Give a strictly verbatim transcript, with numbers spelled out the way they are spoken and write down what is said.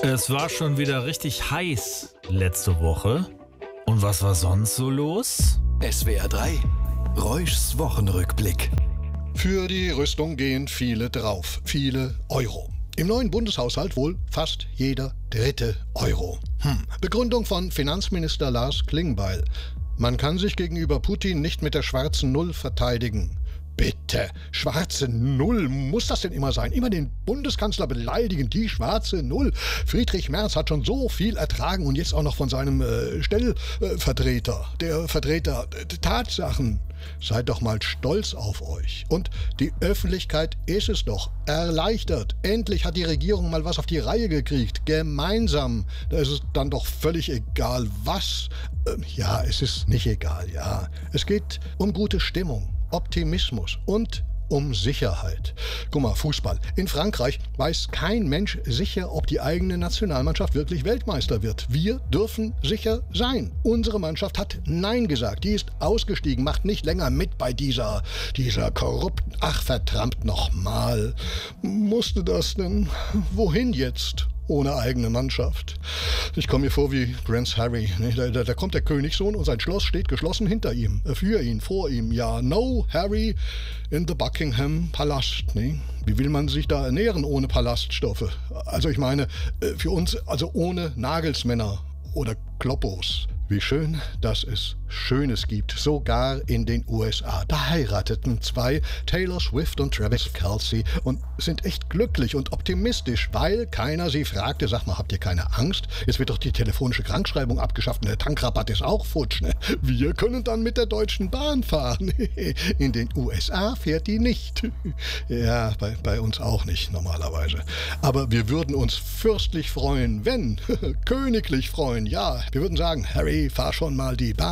Es war schon wieder richtig heiß letzte Woche. Und was war sonst so los? S W R drei, Reuschs Wochenrückblick. Für die Rüstung gehen viele drauf, viele Euro. Im neuen Bundeshaushalt wohl fast jeder dritte Euro. Hm. Begründung von Finanzminister Lars Klingbeil. Man kann sich gegenüber Putin nicht mit der schwarzen Null verteidigen. Bitte, schwarze Null, muss das denn immer sein? Immer den Bundeskanzler beleidigen, die schwarze Null. Friedrich Merz hat schon so viel ertragen und jetzt auch noch von seinem äh, Stellvertreter, der Vertreter äh, Tatsachen. Seid doch mal stolz auf euch. Und die Öffentlichkeit ist es doch erleichtert. Endlich hat die Regierung mal was auf die Reihe gekriegt. Gemeinsam. Da ist es dann doch völlig egal, was. Ähm, ja, es ist nicht egal, ja. Es geht um gute Stimmung, Optimismus und um Sicherheit. Guck mal, Fußball. In Frankreich weiß kein Mensch sicher, ob die eigene Nationalmannschaft wirklich Weltmeister wird. Wir dürfen sicher sein. Unsere Mannschaft hat Nein gesagt. Die ist ausgestiegen, macht nicht länger mit bei dieser, dieser korrupten... Ach, verdammt nochmal. Musste das denn? Wohin jetzt? Ohne eigene Mannschaft. Ich komme mir vor wie Prince Harry. Da, da, da kommt der Königssohn und sein Schloss steht geschlossen hinter ihm. Für ihn, vor ihm. Ja, no Harry in the Buckingham Palast. Ne? Wie will man sich da ernähren ohne Palaststoffe? Also ich meine, für uns, also ohne Nagelsmänner oder Kloppos. Wie schön, dass es Schönes gibt, sogar in den U S A. Da heirateten zwei, Taylor Swift und Travis Kelce, und sind echt glücklich und optimistisch, weil keiner sie fragte, sag mal, habt ihr keine Angst? Jetzt wird doch die telefonische Krankschreibung abgeschafft und der Tankrabatt ist auch futsch. Ne? Wir können dann mit der Deutschen Bahn fahren. In den U S A fährt die nicht. Ja, bei, bei uns auch nicht normalerweise. Aber wir würden uns fürstlich freuen, wenn, königlich freuen, ja. Wir würden sagen, Harry, fahr schon mal die Bahn.